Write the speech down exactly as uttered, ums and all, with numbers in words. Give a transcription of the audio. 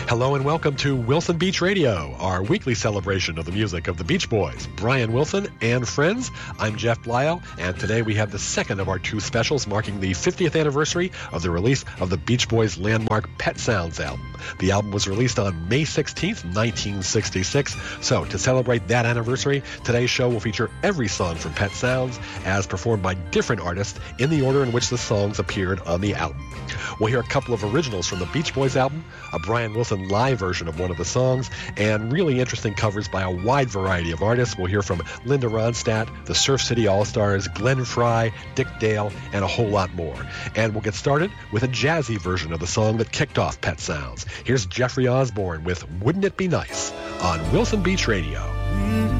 Hello and welcome to Wilson Beach Radio, our weekly celebration of the music of the Beach Boys, Brian Wilson and friends. I'm Jeff Lyle, and today we have the second of our two specials marking the fiftieth anniversary of the release of the Beach Boys' landmark Pet Sounds album. The album was released on May sixteenth, nineteen sixty-six, so to celebrate that anniversary, today's show will feature every song from Pet Sounds as performed by different artists in the order in which the songs appeared on the album. We'll hear a couple of originals from the Beach Boys album, a Brian Wilson live version of one of the songs, and really interesting covers by a wide variety of artists. We'll hear from Linda Ronstadt, the Surf City All-Stars, Glenn Frey, Dick Dale, and a whole lot more. And we'll get started with a jazzy version of the song that kicked off Pet Sounds. Here's Jeffrey Osborne with Wouldn't It Be Nice on Wilson Beach Radio. Mm-hmm.